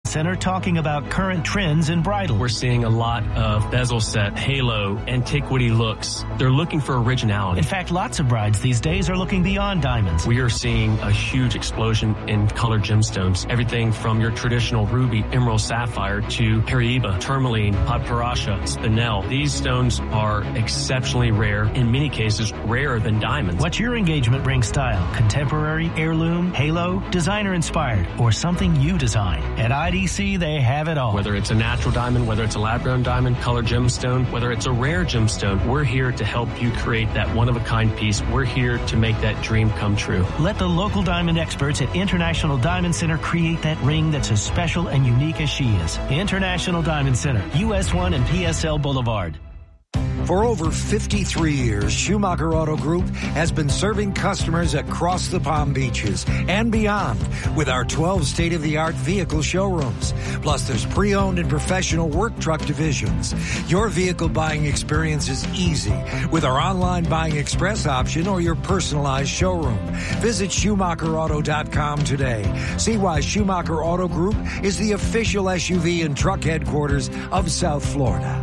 Center talking about current trends in bridal. We're seeing a lot of bezel set, halo, antiquity looks. They're looking for originality. In fact, lots of brides these days are looking beyond diamonds. We are seeing a huge explosion in colored gemstones. Everything from your traditional ruby, emerald, sapphire to Paraiba, tourmaline, padparacha, spinel. These stones are exceptionally rare, in many cases rarer than diamonds. What's your engagement ring style? Contemporary, heirloom, halo, designer inspired, or something you design? At IDC, they have it all. Whether it's a natural diamond, whether it's a lab-grown diamond, colored gemstone, whether it's a rare gemstone, we're here to help you create that one-of-a-kind piece. We're here to make that dream come true. Let the local diamond experts at International Diamond Center create that ring that's as special and unique as she is. International Diamond Center, US 1 and PSL Boulevard. For over 53 years, Schumacher Auto Group has been serving customers across the Palm Beaches and beyond with our 12 state-of-the-art vehicle showrooms. Plus, there's pre-owned and professional work truck divisions. Your vehicle buying experience is easy with our online buying express option or your personalized showroom. Visit SchumacherAuto.com today. See why Schumacher Auto Group is the official SUV and truck headquarters of South Florida.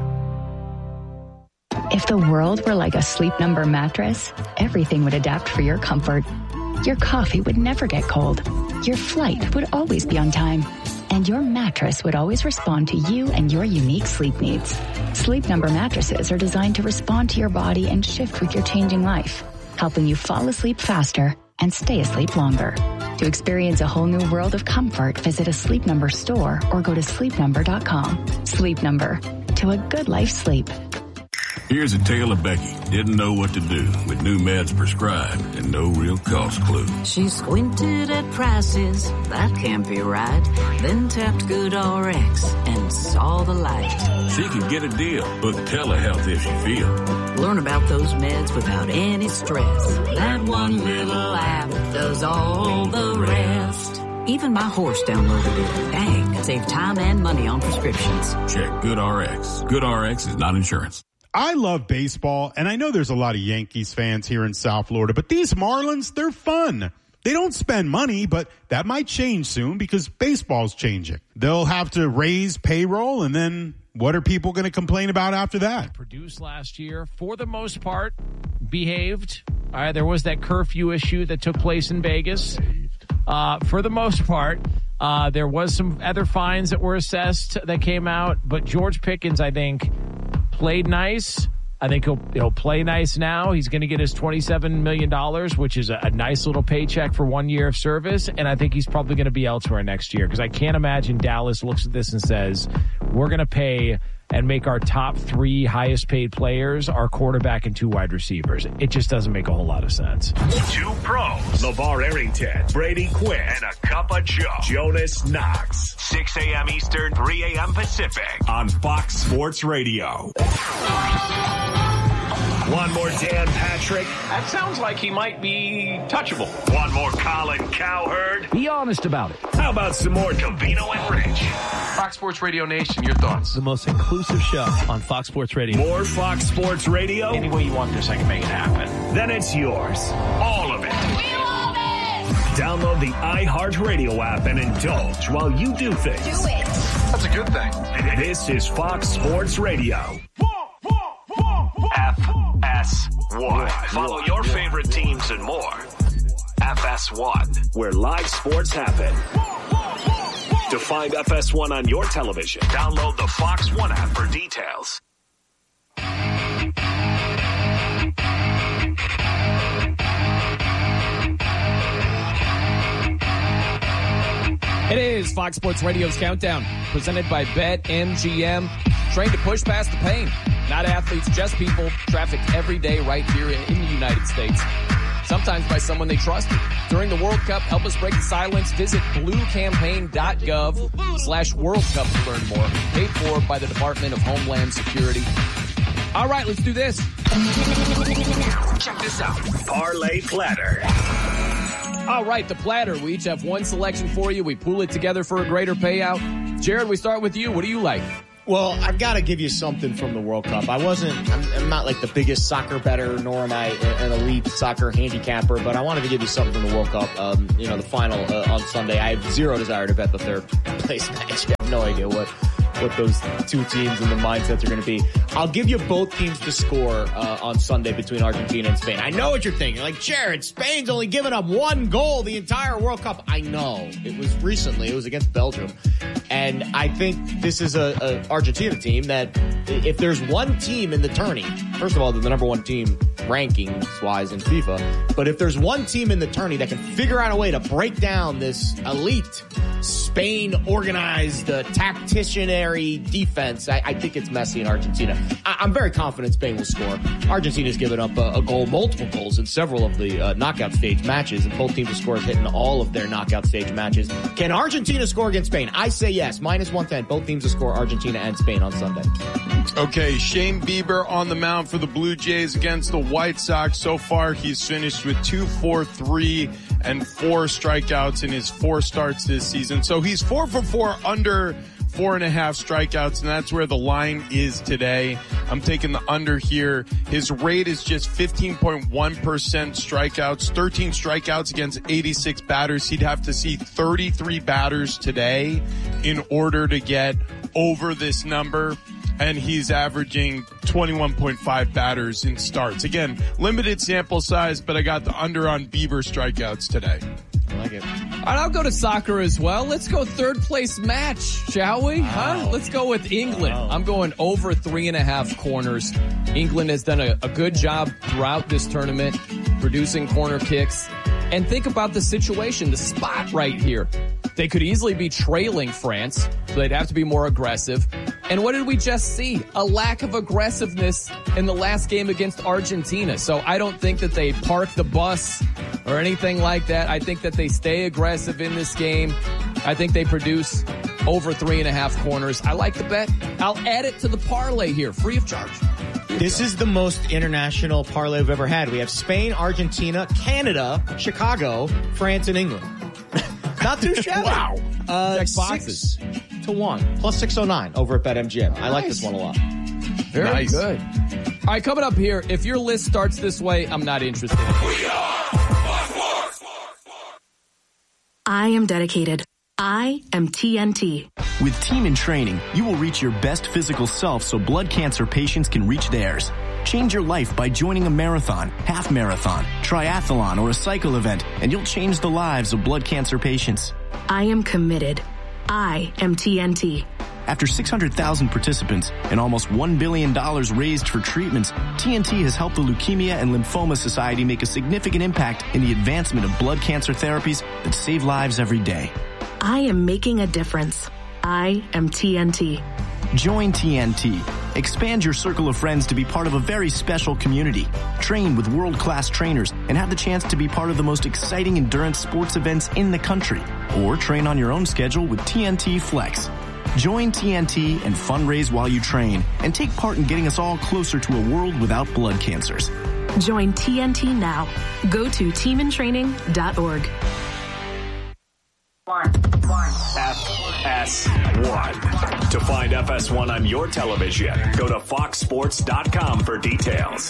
If the world were like a Sleep Number mattress, everything would adapt for your comfort. Your coffee would never get cold. Your flight would always be on time. And your mattress would always respond to you and your unique sleep needs. Sleep Number mattresses are designed to respond to your body and shift with your changing life, helping you fall asleep faster and stay asleep longer. To experience a whole new world of comfort, visit a Sleep Number store or go to sleepnumber.com. Sleep Number. To a good life sleep. Here's a tale of Becky. Didn't know what to do with new meds prescribed and no real cost clue. She squinted at prices, that can't be right. Then tapped GoodRx and saw the light. She could get a deal. Book telehealth if she feels. Learn about those meds without any stress. That one little app does all the rest. Even my horse downloaded it. Dang, save time and money on prescriptions. Check GoodRx. GoodRx is not insurance. I love baseball, and I know there's a lot of Yankees fans here in South Florida, but these Marlins, they're fun. They don't spend money, but that might change soon because baseball's changing. They'll have to raise payroll, and then what are people going to complain about after that? Produced last year, for the most part, behaved. There was that curfew issue that took place in Vegas. For the most part, there was some other fines that were assessed that came out, but George Pickens, I think, played nice. I think he'll play nice now. He's going to get his $27 million, which is a nice little paycheck for 1 year of service. And I think he's probably going to be elsewhere next year because I can't imagine Dallas looks at this and says, we're going to pay and make our top 3 highest paid players our quarterback and 2 wide receivers. It just doesn't make a whole lot of sense. 2 pros, LeVar Arrington, Brady Quinn, and a cup of Joe, Jonas Knox. 6 a.m. Eastern, 3 a.m. Pacific on Fox Sports Radio. One more Dan Patrick. That sounds like he might be touchable. One more Colin Cowherd. Be honest about it. How about some more Covino and Rich? Fox Sports Radio Nation, your thoughts? The most inclusive show on Fox Sports Radio. More Fox Sports Radio? Any way you want this, I can make it happen. Then it's yours. All of it. We love it! Download the iHeartRadio app and indulge while you do things. Do it. That's a good thing. This is Fox Sports Radio. FS1. Follow your favorite teams and more. FS1, where live sports happen. To find FS1 on your television, download the Fox One app for details. It is Fox Sports Radio's Countdown, presented by BetMGM. Trained to push past the pain. Not athletes, just people trafficked every day right here in the United States. Sometimes by someone they trusted. During the World Cup, help us break the silence. Visit bluecampaign.gov/World Cup to learn more. Paid for by the Department of Homeland Security. All right, let's do this. Check this out. Parlay Platter. All right, the platter. We each have one selection for you. We pool it together for a greater payout. Jared, we start with you. What do you like? Well, I've got to give you something from the World Cup. I'm not like the biggest soccer bettor, nor am I an elite soccer handicapper, but I wanted to give you something from the World Cup. The final on Sunday. I have zero desire to bet the third place match. no idea what those two teams and the mindsets are going to be. I'll give you both teams to score on Sunday between Argentina and Spain. I know what you're thinking. Like, Jared, Spain's only given up one goal the entire World Cup. I know. It was recently. It was against Belgium. And I think this is a Argentina team that if there's one team in the tourney, first of all, they're the number one team rankings-wise in FIFA. But if there's one team in the tourney that can figure out a way to break down this elite Spain organized tacticianary defense, I think it's Messi and Argentina. I'm very confident Spain will score. Argentina's given up a goal, multiple goals in several of the knockout stage matches, and both teams have scored hitting all of their knockout stage matches. Can Argentina score against Spain? I say yes. -110. Both teams will score, Argentina and Spain, on Sunday. Okay, Shane Bieber on the mound for the Blue Jays against the White Sox. So far, he's finished with 2-4-3 and 4 strikeouts in his 4 starts this season. So he's 4 for 4 under 4.5 strikeouts, and that's where the line is today. I'm taking the under here. His rate is just 15.1% strikeouts, 13 strikeouts against 86 batters. He'd have to see 33 batters today in order to get over this number. And he's averaging 21.5 batters in starts. Again, limited sample size, but I got the under on Bieber strikeouts today. I like it. All right, I'll go to soccer as well. Let's go third place match, shall we? Wow. Huh? Let's go with England. Wow. I'm going over 3.5 corners. England has done a good job throughout this tournament, producing corner kicks. And think about the situation, the spot right here. They could easily be trailing France, so they'd have to be more aggressive. And what did we just see? A lack of aggressiveness in the last game against Argentina. So I don't think that they park the bus or anything like that. I think that they stay aggressive in this game. I think they produce over 3.5 corners. I like the bet. I'll add it to the parlay here, free of charge. This is the most international parlay we've ever had. We have Spain, Argentina, Canada, Chicago, France, and England. Not too shabby. Wow. Check boxes. 6-1, plus 609 over at BetMGM. I like this one a lot. Very nice. good. All right, coming up here, if your list starts this way, I'm not interested. I am dedicated. I am TNT. With Team in Training, you will reach your best physical self so blood cancer patients can reach theirs. Change your life by joining a marathon, half marathon, triathlon, or a cycle event, and you'll change the lives of blood cancer patients. I am committed. I am TNT. After 600,000 participants and almost $1 billion raised for treatments, TNT has helped the Leukemia and Lymphoma Society make a significant impact in the advancement of blood cancer therapies that save lives every day. I am making a difference. I am TNT. Join TNT. Expand your circle of friends to be part of a very special community. Train with world-class trainers and have the chance to be part of the most exciting endurance sports events in the country. Or train on your own schedule with TNT Flex. Join TNT and fundraise while you train and take part in getting us all closer to a world without blood cancers. Join TNT now. Go to teamintraining.org. FS1. To find FS1 on your television, go to foxsports.com for details.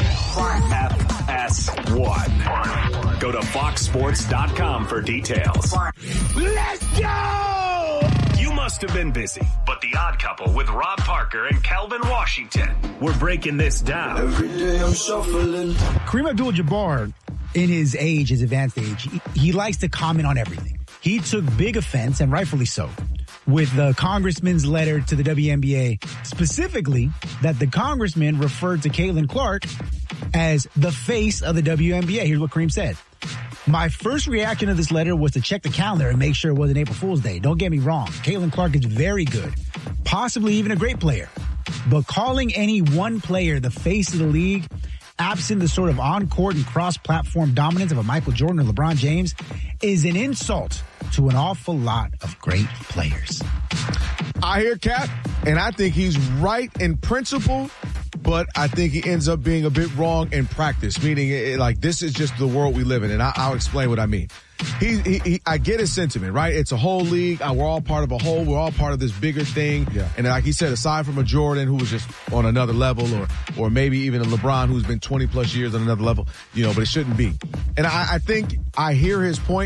FS1. Go to foxsports.com for details. Let's go! You must have been busy, but The Odd Couple with Rob Parker and Calvin Washington. We're breaking this down. Every day I'm shuffling. Kareem Abdul-Jabbar, in his age, his advanced age, he likes to comment on everything. He took big offense, and rightfully so, with the congressman's letter to the WNBA, specifically that the congressman referred to Caitlin Clark as the face of the WNBA. Here's what Kareem said. My first reaction to this letter was to check the calendar and make sure it wasn't April Fool's Day. Don't get me wrong. Caitlin Clark is very good, possibly even a great player. But calling any one player the face of the league, absent the sort of on-court and cross-platform dominance of a Michael Jordan or LeBron James, is an insult to an awful lot of great players. I hear Cap, and I think he's right in principle, but I think he ends up being a bit wrong in practice, meaning like this is just the world we live in, and I'll explain what I mean. I get his sentiment, right? It's a whole league. We're all part of a whole. We're all part of this bigger thing. Yeah. And like he said, aside from a Jordan who was just on another level, or maybe even a LeBron who's been 20 plus years on another level, but it shouldn't be. And I think I hear his point,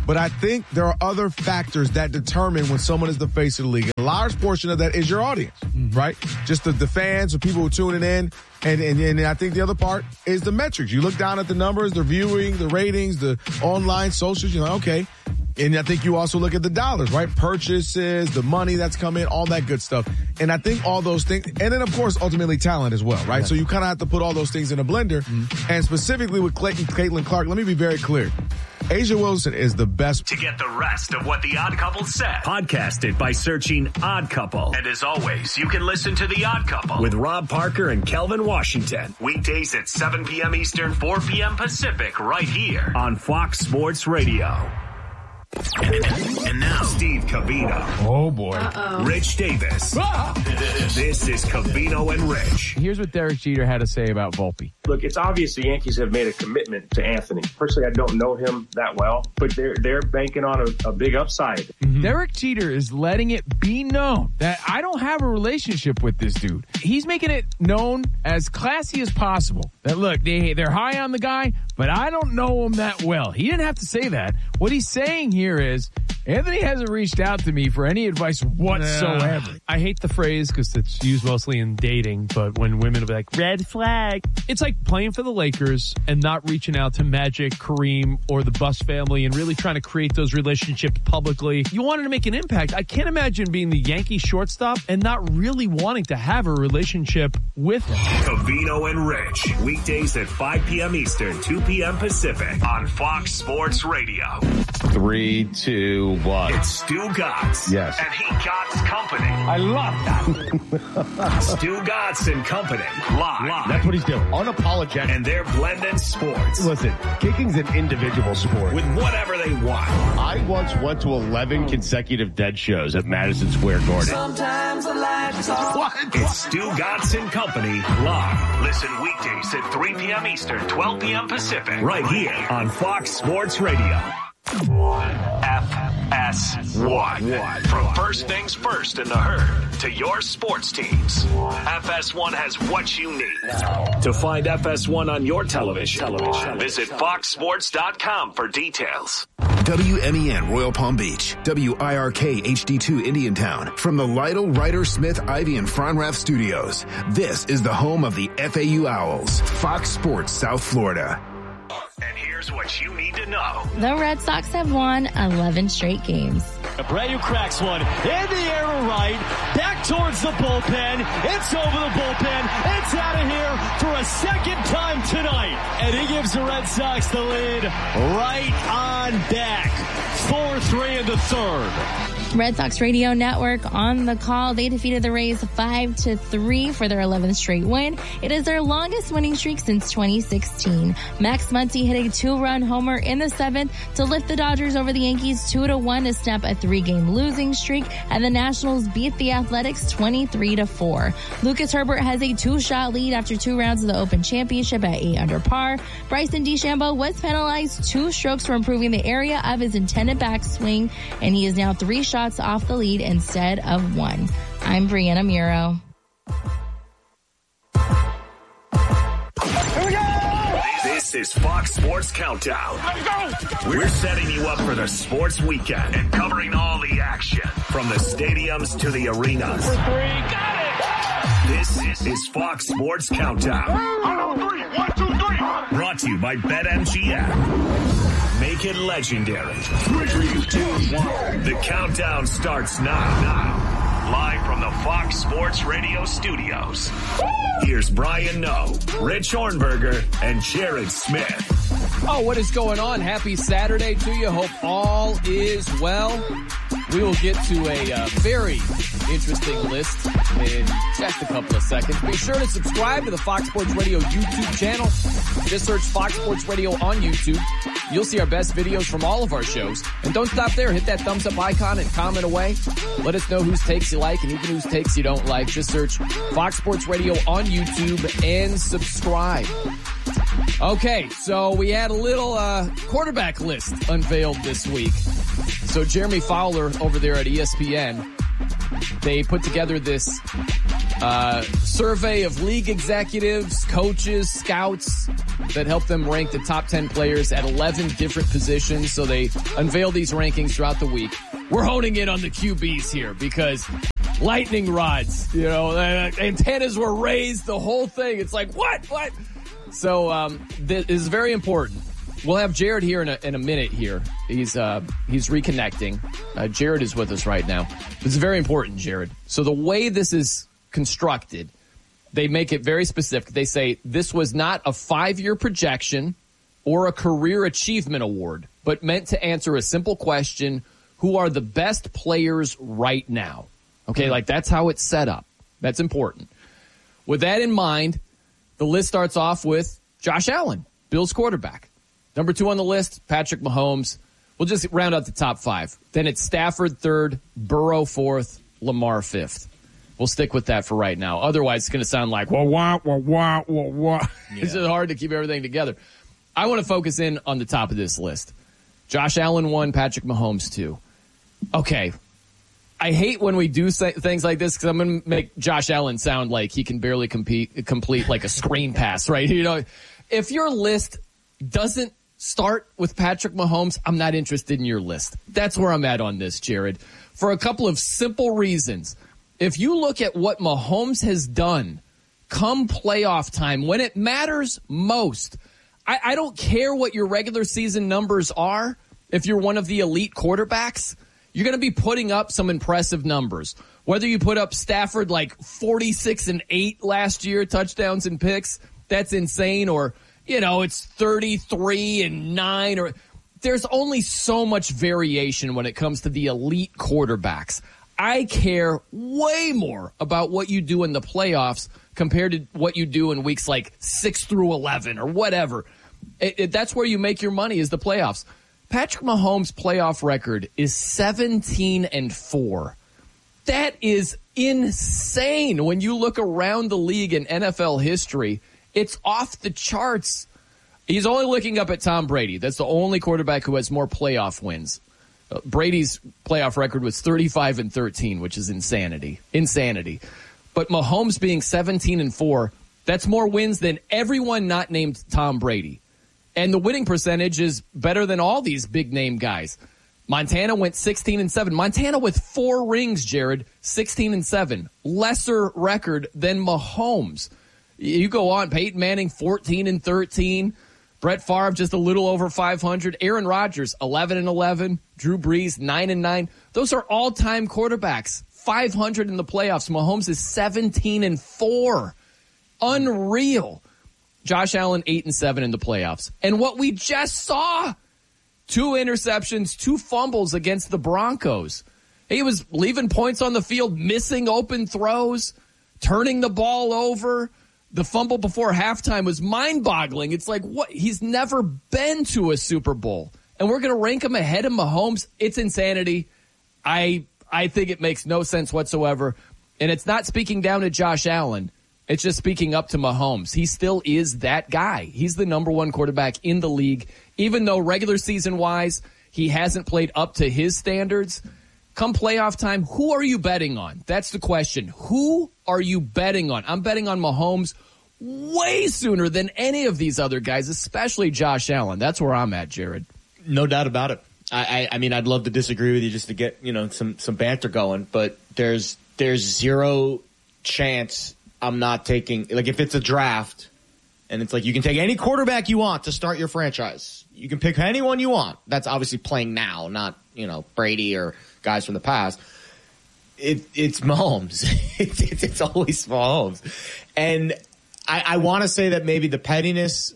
But I think there are other factors that determine when someone is the face of the league. A large portion of that is your audience, right? Just the fans or people who are tuning in. And I think the other part is the metrics. You look down at the numbers, the viewing, the ratings, the online socials, you're like, okay. And I think you also look at the dollars, right? Purchases, the money that's come in, all that good stuff. And I think all those things, and then of course, ultimately talent as well, right? Yeah. So you kind of have to put all those things in a blender. And specifically with Caitlin Clark, let me be very clear. A'ja Wilson is the best. To get the rest of what The Odd Couple said, podcast it by searching Odd Couple. And as always, you can listen to The Odd Couple with Rob Parker and Kelvin Washington. Weekdays at 7 p.m. Eastern, 4 p.m. Pacific, right here on Fox Sports Radio. And now, Steve Covino. Oh, boy. Rich Davis. This is Covino and Rich. Here's what Derek Jeter had to say about Volpe. Look, it's obvious the Yankees have made a commitment to Anthony. Personally, I don't know him that well, but they're banking on a big upside. Derek Jeter is letting it be known that I don't have a relationship with this dude. He's making it known as classy as possible. That, look, they're high on the guy, but I don't know him that well. He didn't have to say that. What he's saying here is, Anthony hasn't reached out to me for any advice whatsoever. I hate the phrase because it's used mostly in dating, but when women will be like, red flag. It's like playing for the Lakers and not reaching out to Magic, Kareem, or the Buss family and really trying to create those relationships publicly. You wanted to make an impact. I can't imagine being the Yankee shortstop and not really wanting to have a relationship with him. Covino and Rich, weekdays at 5 p.m. Eastern, 2 p.m. Pacific on Fox Sports Radio. 3, 2, 1. It's Stu Gatz. Yes. And he Gatz Company. I love that. Stu Gatz and Company. Live. That's what he's doing. Unapologetic. And they're blending sports. Listen, kicking's an individual sport. With whatever they want. I once went to 11 consecutive Dead shows at Madison Square Garden. Sometimes I like to talk. What? It's Stu Gatz and Company live. Listen weekdays at 3 p.m. Eastern, 12 p.m. Pacific. Right here on Fox Sports Radio. FS1. From first things first in the herd to your sports teams, FS1 has what you need. To find FS1 on your television, visit foxsports.com for details. WMEN Royal Palm Beach, WIRK HD2 Indiantown, from the Lytle, Ryder, Smith, Ivy, and Fronrath studios. This is the home of the FAU Owls, Fox Sports South Florida. And here's what you need to know. The Red Sox have won 11 straight games. Abreu cracks one in the air to right, back towards the bullpen. It's over the bullpen. It's out of here for a second time tonight. And he gives the Red Sox the lead right on back. 4-3 in the third. Red Sox Radio Network on the call. They defeated the Rays 5-3 for their 11th straight win. It is their longest winning streak since 2016. Max Muncy hit a 2-run homer in the 7th to lift the Dodgers over the Yankees 2-1 to snap a 3-game losing streak, and the Nationals beat the Athletics 23-4. Lucas Herbert has a 2-shot lead after 2 rounds of the Open Championship at 8 under par. Bryson DeChambeau was penalized 2 strokes for improving the area of his intended backswing, and he is now 3 shots off the lead instead of 1. I'm Brianna Muro. Here we go! This is Fox Sports Countdown. Let's go! We're setting you up for the sports weekend and covering all the action from the stadiums to the arenas. For 3, got it! This is Fox Sports Countdown. 1, 2, 3. Brought to you by BetMGM. Make it legendary. 3, 2, 1. The countdown starts now. Live from the Fox Sports Radio studios. Here's Brian Noe, Rich Hornberger, and Jared Smith. Oh, what is going on? Happy Saturday to you. Hope all is well. We will get to a very interesting list in just a couple of seconds. Be sure to subscribe to the Fox Sports Radio YouTube channel. Just search Fox Sports Radio on YouTube. You'll see our best videos from all of our shows. And don't stop there. Hit that thumbs up icon and comment away. Let us know whose takes you like and even whose takes you don't like. Just search Fox Sports Radio on YouTube and subscribe. Okay, so we had a little quarterback list unveiled this week. So Jeremy Fowler over there at ESPN, they put together this survey of league executives, coaches, scouts, that help them rank the top 10 players at 11 different positions. So they unveil these rankings throughout the week. We're honing in on the QBs here because lightning rods, antennas were raised, the whole thing. It's like, what? So this is very important. We'll have Jared here in a minute here. He's reconnecting. Jared is with us right now. This is very important, Jared. So the way this is constructed, they make it very specific. They say this was not a 5-year projection or a career achievement award, but meant to answer a simple question: who are the best players right now? Okay, like that's how it's set up. That's important. With that in mind, the list starts off with Josh Allen, Bills quarterback. Number 2 on the list, Patrick Mahomes. We'll just round out the top 5. Then it's Stafford 3rd, Burrow 4th, Lamar 5th. We'll stick with that for right now. Otherwise, it's going to sound like, wah. It's just hard to keep everything together. I want to focus in on the top of this list. Josh Allen 1, Patrick Mahomes 2. Okay. I hate when we do things like this because I'm going to make Josh Allen sound like he can barely complete like a screen pass, right? If your list doesn't start with Patrick Mahomes, I'm not interested in your list. That's where I'm at on this, Jared, for a couple of simple reasons. If you look at what Mahomes has done come playoff time, when it matters most, I don't care what your regular season numbers are. If you're one of the elite quarterbacks, you're going to be putting up some impressive numbers. Whether you put up Stafford like 46-8 last year, touchdowns and picks, that's insane, or it's 33-9, or there's only so much variation when it comes to the elite quarterbacks. I care way more about what you do in the playoffs compared to what you do in weeks like 6 through 11 or whatever. That's where you make your money, is the playoffs. Patrick Mahomes' playoff record is 17-4. That is insane. When you look around the league in NFL history, it's off the charts. He's only looking up at Tom Brady. That's the only quarterback who has more playoff wins. Brady's playoff record was 35-13, which is insanity. But Mahomes being 17-4, that's more wins than everyone not named Tom Brady. And the winning percentage is better than all these big-name guys. Montana went 16-7. Montana with 4 rings, Jared, 16-7. Lesser record than Mahomes. You go on, Peyton Manning 14-13. Brett Favre just a little over 500. Aaron Rodgers 11-11. Drew Brees 9-9. Those are all-time quarterbacks. 500 in the playoffs. Mahomes is 17-4. Unreal. Josh Allen 8-7 in the playoffs. And what we just saw, 2 interceptions, 2 fumbles against the Broncos. He was leaving points on the field, missing open throws, turning the ball over. The fumble before halftime was mind-boggling. It's like, what? He's never been to a Super Bowl, and we're going to rank him ahead of Mahomes? It's insanity. I think it makes no sense whatsoever, and it's not speaking down to Josh Allen. It's just speaking up to Mahomes. He still is that guy. He's the number 1 quarterback in the league, even though regular season-wise he hasn't played up to his standards. Come playoff time, who are you betting on? That's the question. Who are you betting on? I'm betting on Mahomes way sooner than any of these other guys, especially Josh Allen. That's where I'm at, Jared. No doubt about it. I mean, I'd love to disagree with you just to get, some banter going, but there's zero chance I'm not taking, like, if it's a draft and it's like you can take any quarterback you want to start your franchise. You can pick anyone you want. That's obviously playing now, not, Brady or guys from the past. It's Mahomes. It's always Mahomes. And I want to say that maybe the pettiness,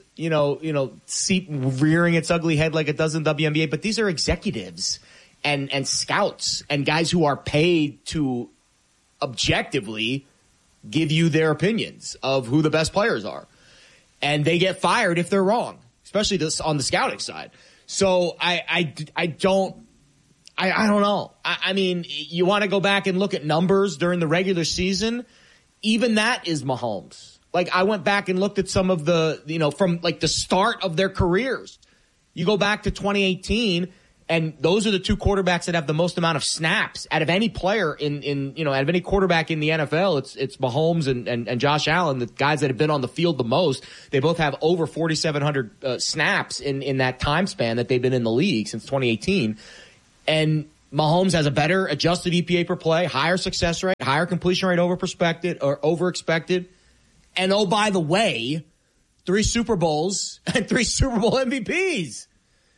rearing its ugly head like it does in WNBA, but these are executives and scouts and guys who are paid to objectively give you their opinions of who the best players are. And they get fired if they're wrong, especially on the scouting side. So I don't know. I mean, you want to go back and look at numbers during the regular season. Even that is Mahomes. Like, I went back and looked at some of the, from like the start of their careers. You go back to 2018, And those are the two quarterbacks that have the most amount of snaps out of any player out of any quarterback in the NFL. It's Mahomes and Josh Allen, the guys that have been on the field the most. They both have over 4,700 snaps in that time span that they've been in the league since 2018. And Mahomes has a better adjusted EPA per play, higher success rate, higher completion rate over expected. And oh, by the way, 3 Super Bowls and 3 Super Bowl MVPs.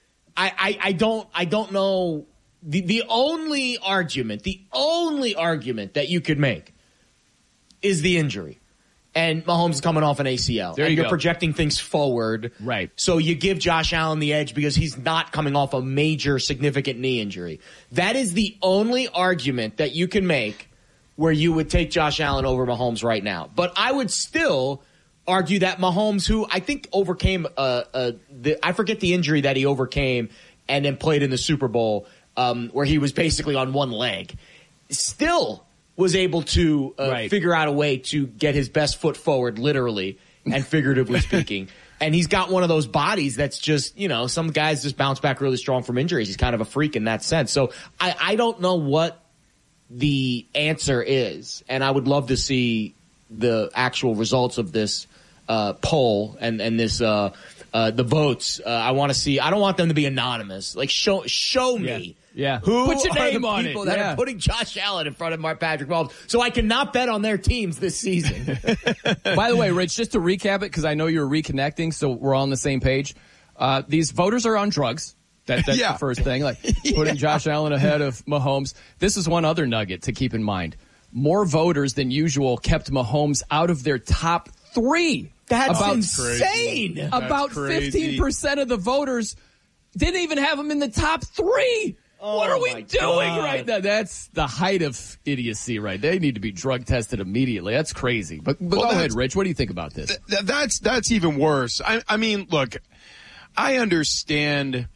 I don't know. The only argument that you could make is the injury. And Mahomes is coming off an ACL. And you're projecting things forward. Right. So you give Josh Allen the edge because he's not coming off a major significant knee injury. That is the only argument that you can make where you would take Josh Allen over Mahomes right now. But I would still argue that Mahomes, who I think overcame I forget the injury that he overcame and then played in the Super Bowl, where he was basically on one leg, still was able to figure out a way to get his best foot forward, literally and figuratively speaking. And he's got one of those bodies that's just, some guys just bounce back really strong from injuries. He's kind of a freak in that sense. So I don't know what the answer is, and I would love to see the actual results of this poll and this the votes. I want to see. I don't want them to be anonymous. Like show me. Yeah. Who Put your are name the on people it. that are putting Josh Allen in front of Patrick Mahomes, so I cannot bet on their teams this season. By the way, Rich, just to recap it, because I know you're reconnecting, so we're all on the same page. These voters are on drugs. That's the first thing. Like putting Josh Allen ahead of Mahomes. This is one other nugget to keep in mind. More voters than usual kept Mahomes out of their top 3. That's insane. About 15% of the voters didn't even have him in the top 3. What are we doing right now? That's the height of idiocy, right? They need to be drug tested immediately. That's crazy. But go ahead, Rich. What do you think about this? That's even worse. I mean, look, I understand.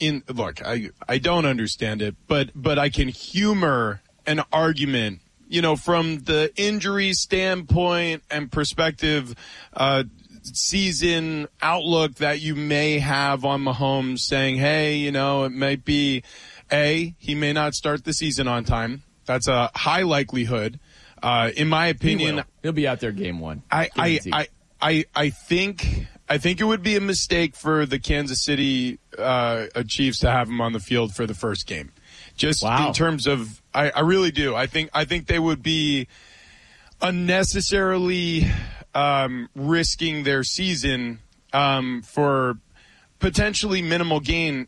I don't understand it, but I can humor an argument, from the injury standpoint and perspective, season outlook that you may have on Mahomes, saying, hey, it might be he may not start the season on time. That's a high likelihood. In my opinion, he'll be out there game 1. I think it would be a mistake for the Kansas City Chiefs to have him on the field for the first game. Just in terms of, I really do. I think they would be unnecessarily risking their season for potentially minimal gain.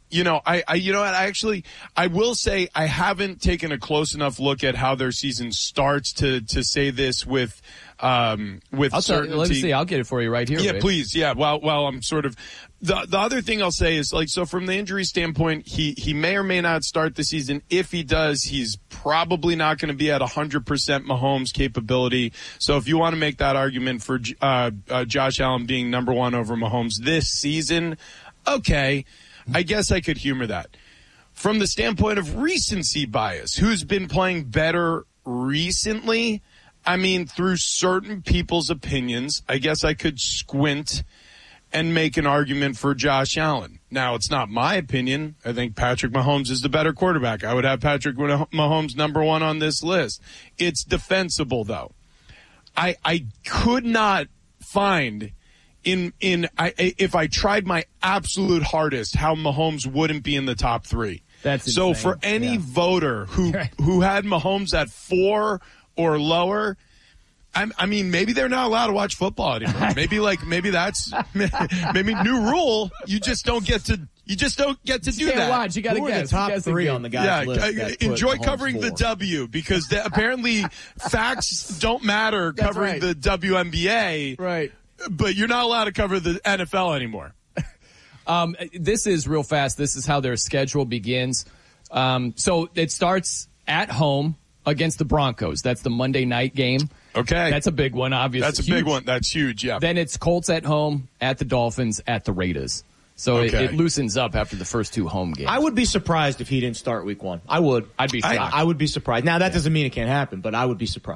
I will say I haven't taken a close enough look at how their season starts to say this with certainty. Let me see. I'll get it for you right here. Yeah, Rich. please. Yeah. Well, I'm sort of the other thing I'll say is so from the injury standpoint, he may or may not start the season. If he does, he's probably not going to be at 100% Mahomes capability. So if you want to make that argument for Josh Allen being number 1 over Mahomes this season, okay, I guess I could humor that. From the standpoint of recency bias, who's been playing better recently? I mean, through certain people's opinions, I guess I could squint and make an argument for Josh Allen. Now, it's not my opinion. I think Patrick Mahomes is the better quarterback. I would have Patrick Mahomes number 1 on this list. It's defensible, though. I could not find if I tried my absolute hardest how Mahomes wouldn't be in the top 3. That's so insane. For any voter who had Mahomes at 4 or lower, I mean, maybe they're not allowed to watch football anymore. Maybe that's maybe new rule. You just don't get to do that. Watch. You got to guess. The top 3 on the guys list. Enjoy covering the W, because apparently facts don't matter covering the WNBA. Right. But you're not allowed to cover the NFL anymore. This is real fast. This is how their schedule begins. So it starts at home against the Broncos. That's the Monday night game. Okay. That's a big one, obviously. That's a big one. That's huge, yeah. Then it's Colts at home, at the Dolphins, at the Raiders. So it loosens up after the first 2 home games. I would be surprised if he didn't start week 1. I would. I'd be shocked. I would be surprised. Now, that doesn't mean it can't happen, but I would be surprised.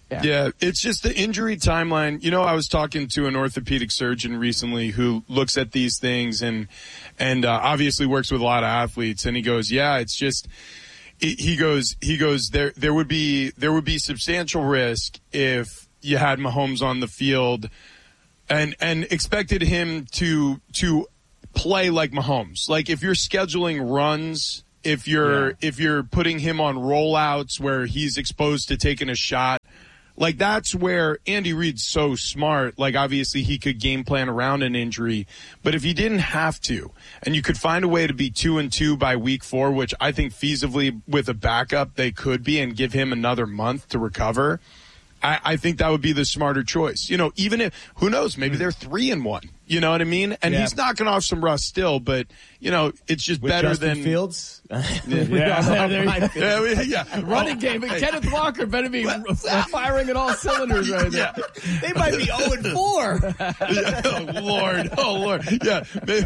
Yeah, it's just the injury timeline. You know, I was talking to an orthopedic surgeon recently who looks at these things and obviously works with a lot of athletes. And he goes, yeah, it's just, he goes, there would be substantial risk if you had Mahomes on the field and expected him to play like Mahomes. Like if you're scheduling runs, if you're putting him on rollouts where he's exposed to taking a shot, like that's where Andy Reid's so smart. Like obviously he could game plan around an injury, but if he didn't have to, and you could find a way to be 2-2 by week 4, which I think feasibly with a backup they could be, and give him another month to recover, I think that would be the smarter choice. You know, even if, who knows, maybe they're 3-1. You know what I mean? And he's knocking off some rust still, but, you know, it's just with better Justin than Fields. Running game. Kenneth Walker better be firing at all cylinders right now. They might be 0-4. Oh, Lord. Yeah. Maybe.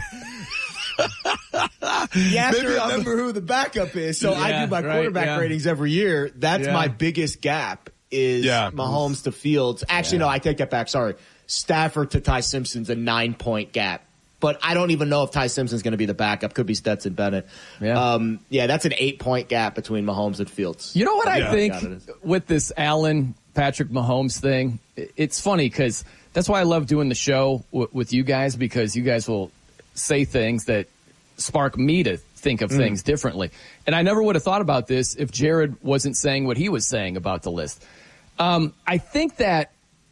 You have to remember who the backup is. So I do my quarterback ratings every year. That's my biggest gap is Mahomes to Fields. Actually, no, I take that back. Sorry. Stafford to Ty Simpson's a 9-point gap. But I don't even know if Ty Simpson's going to be the backup. Could be Stetson Bennett. Yeah, that's an 8-point gap between Mahomes and Fields. You know what I think with this Allen, Patrick Mahomes thing? It's funny because that's why I love doing the show with you guys, because you guys will say things that spark me to think of things differently. And I never would have thought about this if Jared wasn't saying what he was saying about the list. I think that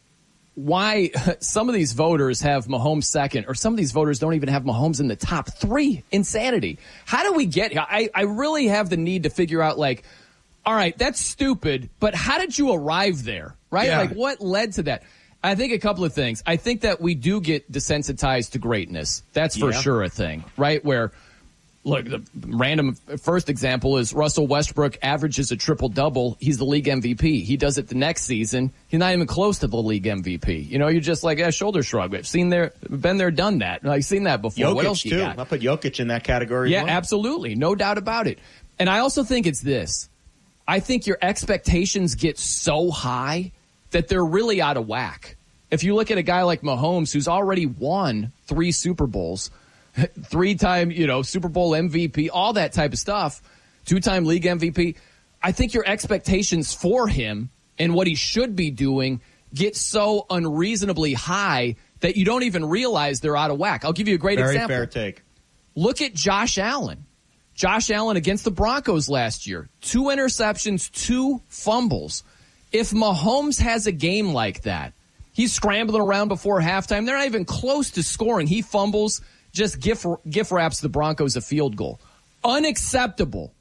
why some of these voters have Mahomes second, or some of these voters don't even have Mahomes in the top 3. Insanity. How do we get here? I really have the need to figure out, like, all right, that's stupid, but how did you arrive there, right? Yeah. Like, what led to that? I think a couple of things. I think that we do get desensitized to greatness. That's for sure a thing, right? Where, look, the random first example is Russell Westbrook averages a triple-double. He's the league MVP. He does it the next season. He's not even close to the league MVP. You know, you're just like, shoulder shrug. I've been there, done that. I've seen that before. Jokic, what else you got? I'll put Jokic in that category. Yeah, absolutely. No doubt about it. And I also think it's this. I think your expectations get so high that they're really out of whack. If you look at a guy like Mahomes, who's already won 3 Super Bowls, 3-time, Super Bowl MVP, all that type of stuff, 2-time league MVP, I think your expectations for him and what he should be doing get so unreasonably high that you don't even realize they're out of whack. I'll give you a great example. Very fair take. Look at Josh Allen. Josh Allen against the Broncos last year. 2 interceptions, 2 fumbles. If Mahomes has a game like that, he's scrambling around before halftime. They're not even close to scoring. He fumbles, just gift wraps the Broncos a field goal. Unacceptable.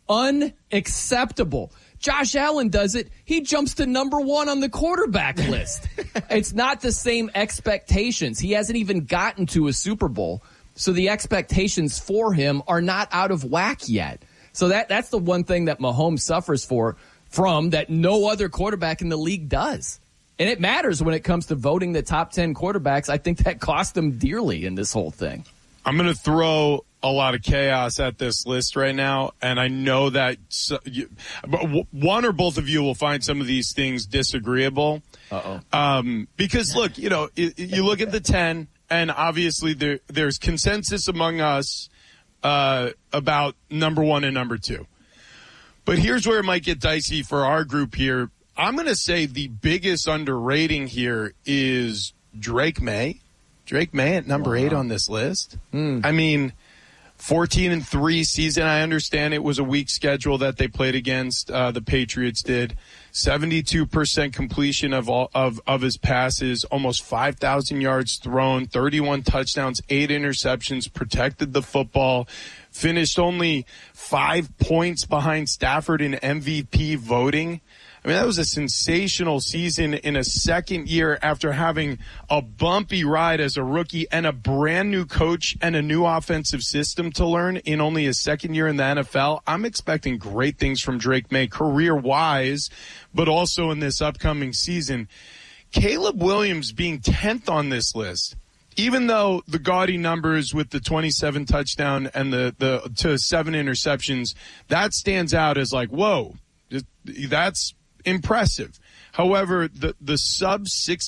Unacceptable. Josh Allen does it. He jumps to number 1 on the quarterback list. It's not the same expectations. He hasn't even gotten to a Super Bowl. So the expectations for him are not out of whack yet. So that's the one thing that Mahomes suffers from that no other quarterback in the league does. And it matters when it comes to voting the top 10 quarterbacks. I think that cost them dearly in this whole thing. I'm going to throw a lot of chaos at this list right now, and I know that one or both of you will find some of these things disagreeable. Because, look, you look at the 10, and obviously there's consensus among us about number 1 and number 2. But here's where it might get dicey for our group here. I'm going to say the biggest underrating here is Drake May. Drake May at number 8 on this list. I mean, 14-3 season. I understand it was a weak schedule that they played against. The Patriots did 72% completion of his passes, almost 5,000 yards thrown, 31 touchdowns, 8 interceptions, protected the football, finished only 5 points behind Stafford in MVP voting. I mean, that was a sensational season in a second year after having a bumpy ride as a rookie and a brand new coach and a new offensive system to learn in only his second year in the NFL. I'm expecting great things from Drake May career-wise, but also in this upcoming season. Caleb Williams being 10th on this list, even though the gaudy numbers with the 27 touchdown and the 7 interceptions, that stands out as like, whoa, that's impressive. However, the sub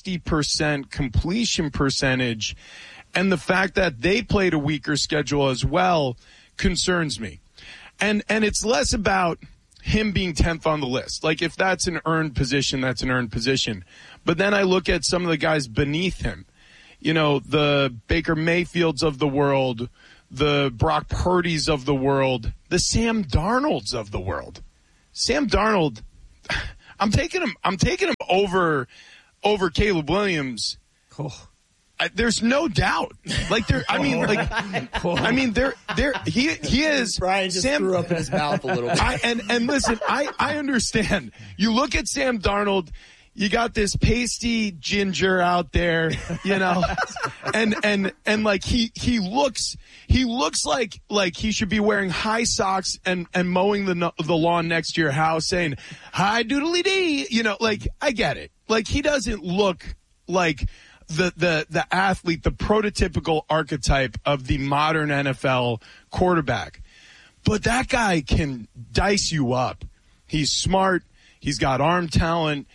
60% completion percentage and the fact that they played a weaker schedule as well concerns me. And it's less about him being 10th on the list. Like, if that's an earned position, that's an earned position. But then I look at some of the guys beneath him. You know, the Baker Mayfields of the world, the Brock Purdy's of the world, the Sam Darnolds of the world. Sam Darnold, I'm taking him over Caleb Williams. Oh. There's no doubt. Like there, I mean, he is. Brian just threw up in his mouth a little bit. And listen, I understand. You look at Sam Darnold, you got this pasty ginger out there, you know, and like he looks like he should be wearing high socks and mowing the lawn next to your house, saying hi doodly dee, you know. Like, I get it. Like, he doesn't look like the athlete, the prototypical archetype of the modern NFL quarterback. But that guy can dice you up. He's smart. He's got arm talent.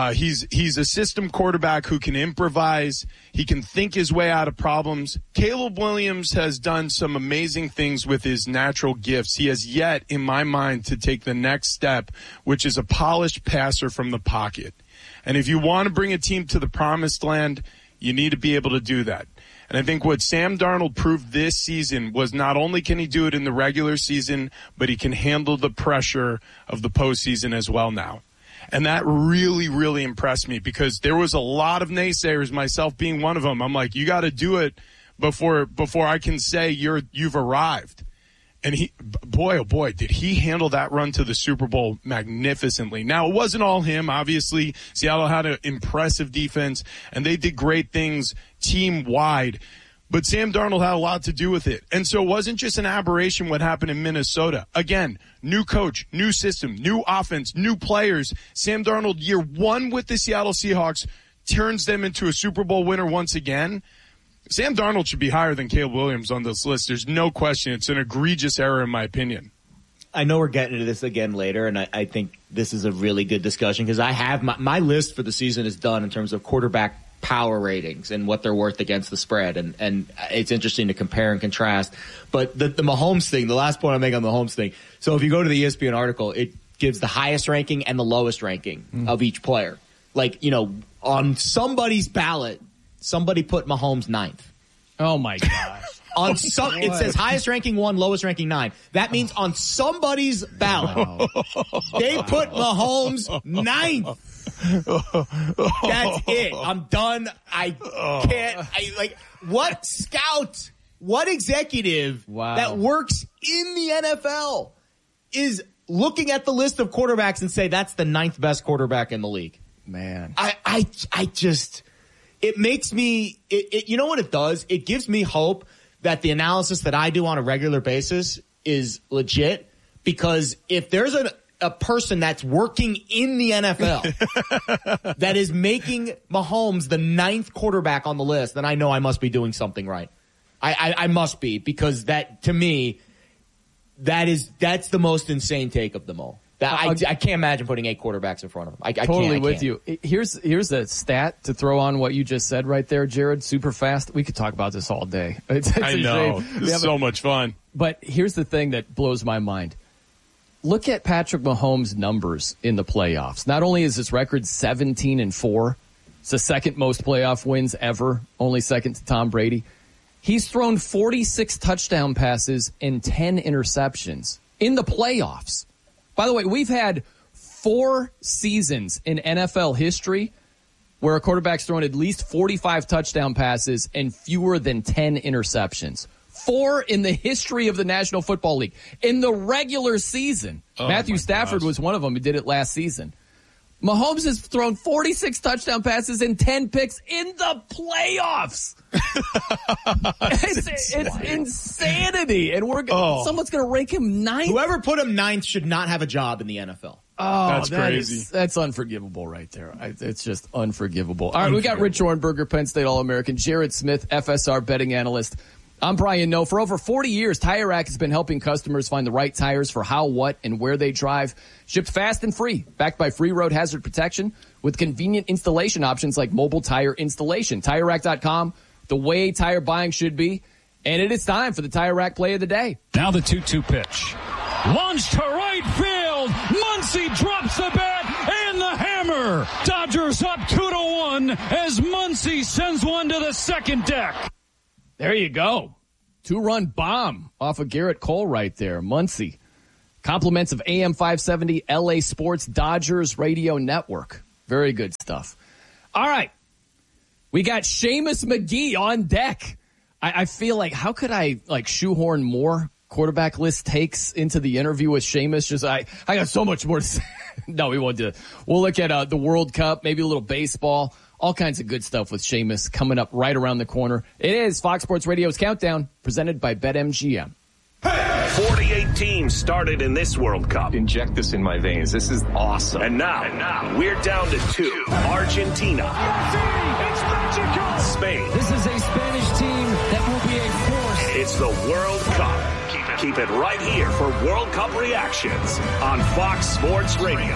He's a system quarterback who can improvise. He can think his way out of problems. Caleb Williams has done some amazing things with his natural gifts. He has yet, in my mind, to take the next step, which is a polished passer from the pocket. And if you want to bring a team to the promised land, you need to be able to do that. And I think what Sam Darnold proved this season was not only can he do it in the regular season, but he can handle the pressure of the postseason as well now. And that really, really impressed me, because there was a lot of naysayers, myself being one of them. I'm like, you got to do it before I can say you've arrived. And boy, oh boy, did he handle that run to the Super Bowl magnificently. Now, it wasn't all him. Obviously, Seattle had an impressive defense, and they did great things team-wide. But Sam Darnold had a lot to do with it. And so it wasn't just an aberration what happened in Minnesota. Again, new coach, new system, new offense, new players. Sam Darnold, year one with the Seattle Seahawks, turns them into a Super Bowl winner once again. Sam Darnold should be higher than Caleb Williams on this list. There's no question. It's an egregious error, in my opinion. I know we're getting into this again later, and I think this is a really good discussion, because I have my list for the season is done in terms of quarterback power ratings and what they're worth against the spread, and it's interesting to compare and contrast. But the Mahomes thing, the last point I make on the Mahomes thing, so if you go to the ESPN article, it gives the highest ranking and the lowest ranking of each player. Like, you know, on somebody's ballot, somebody put Mahomes 9th. Oh, my gosh. It says highest ranking 1, lowest ranking 9. That means on somebody's ballot, they put Mahomes 9th. That's it. I'm done. I can't. What scout, what executive that works in the NFL is looking at the list of quarterbacks and say that's the 9th best quarterback in the league? Man. I just, it makes me, you know what it does? It gives me hope that the analysis that I do on a regular basis is legit, because if there's a person that's working in the NFL that is making Mahomes the 9th quarterback on the list, then I know I must be doing something right. I must be, because that, to me, that's the most insane take of them all. I can't imagine putting 8 quarterbacks in front of him. I totally can't. with you. Here's a stat to throw on what you just said right there, Jared, super fast. We could talk about this all day. It's I know. This is so much fun. But here's the thing that blows my mind. Look at Patrick Mahomes' numbers in the playoffs. Not only is his record 17-4, it's the second most playoff wins ever, only second to Tom Brady. He's thrown 46 touchdown passes and 10 interceptions in the playoffs. By the way, we've had 4 seasons in NFL history where a quarterback's thrown at least 45 touchdown passes and fewer than 10 interceptions. 4 in the history of the National Football League. In the regular season, Matthew Stafford was one of them who did it last season. Mahomes has thrown 46 touchdown passes and 10 picks in the playoffs. It's insanity. And someone's going to rank him 9th. Whoever put him 9th should not have a job in the NFL. Oh, that's crazy. That's unforgivable right there. It's just unforgivable. All right, we got Rich Ornberger, Penn State All-American, Jared Smith, FSR betting analyst. I'm Brian Noe. For over 40 years, Tire Rack has been helping customers find the right tires for how, what, and where they drive. Shipped fast and free, backed by free road hazard protection with convenient installation options like mobile tire installation. TireRack.com, the way tire buying should be. And it is time for the Tire Rack play of the day. Now the 2-2 pitch. Launched to right field. Muncy drops the bat and the hammer. Dodgers up 2-1 as Muncy sends one to the second deck. There you go. 2-run bomb off of Garrett Cole right there. Muncy. Compliments of AM 570, LA Sports, Dodgers Radio Network. Very good stuff. All right. We got Seamus McGee on deck. I feel like, how could I shoehorn more quarterback list takes into the interview with Seamus? I got so much more to say. No, we won't do it. We'll look at the World Cup, maybe a little baseball, all kinds of good stuff with Seamus coming up right around the corner. It is Fox Sports Radio's Countdown, presented by BetMGM. 48 teams started in this World Cup. Inject this in my veins. This is awesome. And now we're down to 2. Argentina. It's magical. Spain. This is a Spanish team that will be a force. It's the World Cup. Keep it right here for World Cup reactions on Fox Sports Radio.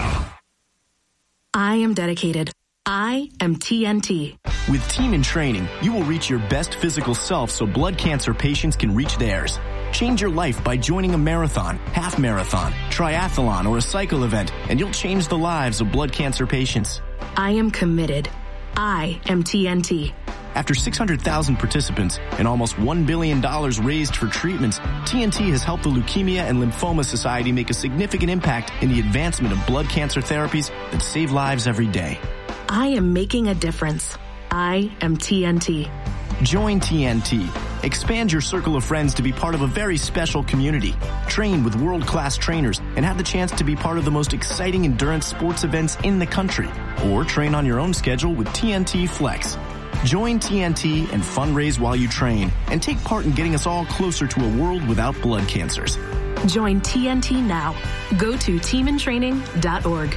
I am dedicated. I am TNT. With Team in Training, you will reach your best physical self so blood cancer patients can reach theirs. Change your life by joining a marathon, half marathon, triathlon, or a cycle event, and you'll change the lives of blood cancer patients. I am committed. I am TNT. After 600,000 participants and almost $1 billion raised for treatments, TNT has helped the Leukemia and Lymphoma Society make a significant impact in the advancement of blood cancer therapies that save lives every day. I am making a difference. I am TNT. Join TNT. Expand your circle of friends to be part of a very special community. Train with world-class trainers and have the chance to be part of the most exciting endurance sports events in the country. Or train on your own schedule with TNT Flex. Join TNT and fundraise while you train and take part in getting us all closer to a world without blood cancers. Join TNT now. Go to teamintraining.org.